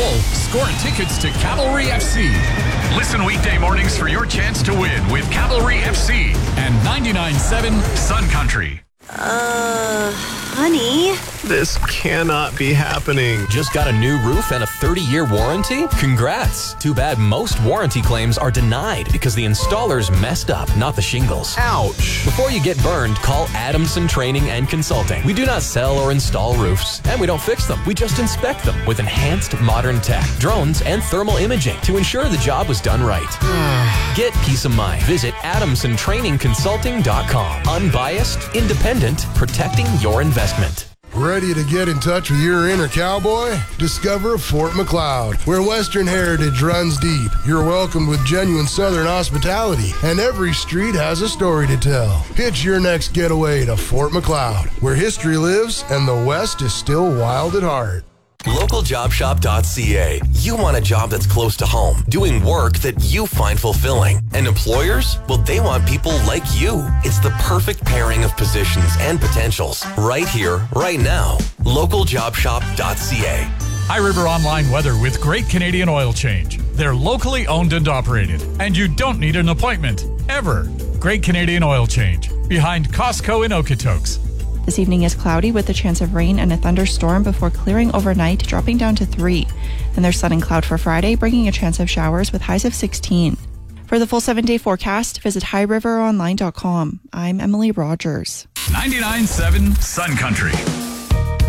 full, score tickets to Cavalry FC. Listen weekday mornings for your chance to win with Cavalry FC and 99.7 Sun Country. Honey? This cannot be happening. Just got a new roof and a 30-year warranty? Congrats. Too bad most warranty claims are denied because the installers messed up, not the shingles. Ouch. Before you get burned, call Adamson Training and Consulting. We do not sell or install roofs, and we don't fix them. We just inspect them with enhanced modern tech, drones, and thermal imaging to ensure the job was done right. Get peace of mind. Visit AdamsonTrainingConsulting.com. Unbiased, independent, protecting your investment. Ready to get in touch with your inner cowboy? Discover Fort McLeod, where Western heritage runs deep. You're welcomed with genuine Southern hospitality, and every street has a story to tell. Hitch your next getaway to Fort McLeod, where history lives and the West is still wild at heart. LocalJobShop.ca. You want a job that's close to home, doing work that you find fulfilling. And employers? Well, they want people like you. It's the perfect pairing of positions and potentials. Right here, right now. LocalJobShop.ca. High River Online Weather with Great Canadian Oil Change. They're locally owned and operated, and you don't need an appointment, ever. Great Canadian Oil Change, behind Costco in Okotoks. This evening is cloudy with a chance of rain and a thunderstorm before clearing overnight, dropping down to 3. Then there's sun and cloud for Friday, bringing a chance of showers with highs of 16. For the full 7-day forecast, visit highriveronline.com. I'm Emily Rogers. 99.7 Sun Country.